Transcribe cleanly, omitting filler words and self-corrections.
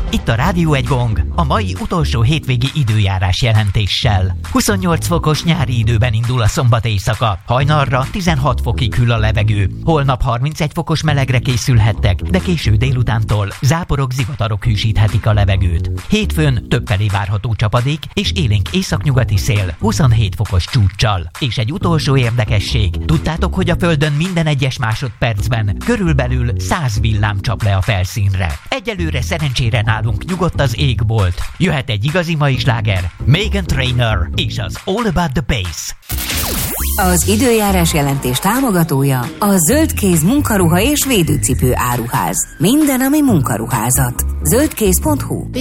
Itt a Rádió Egy Gong, a mai utolsó hétvégi időjárás jelentéssel. 28 fokos nyári időben indul a szombat éjszaka. Hajnalra 16 fokig hűl a levegő. Holnap 31 fokos melegre készülhettek, de késő délutántól záporok, zivatarok hűsíthetik a levegőt. Hétfőn többfelé várható csapadék és élénk északnyugati szél 27 fokos csúccsal. És egy utolsó érdekesség. Tudtátok, hogy a Földön minden egyes másodpercben körülbelül 100 villám csap le a felszínre. Egyelőre szerencsére nálunk nyugodt az égbolt. Jöhet egy igazi mai sláger, Meghan Trainor és az All About the Bass. Az időjárás jelentés támogatója a Zöldkéz munkaruha és védőcipő áruház. Minden, ami munkaruházat. Zöldkéz.hu